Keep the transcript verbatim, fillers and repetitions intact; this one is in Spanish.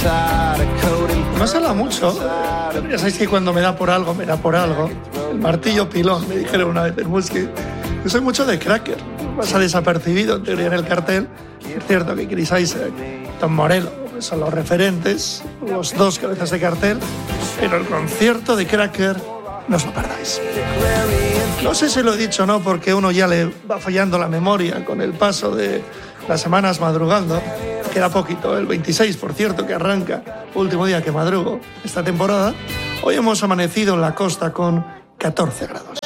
No se habla mucho, pero ya sabéis que cuando me da por algo, me da por algo. El martillo pilón, me dijeron una vez en Musky. Yo soy mucho de Cracker, pasa desapercibido en teoría en el cartel. Es cierto que Chris Isaak, Tom Morello son los referentes, los dos cabezas de cartel, pero el concierto de Cracker no os lo perdáis. No sé si lo he dicho o no, porque uno ya le va fallando la memoria con el paso de las semanas madrugando. Queda poquito, el veintiséis, por cierto, que arranca, último día que madrugo esta temporada. Hoy hemos amanecido en la costa con catorce grados.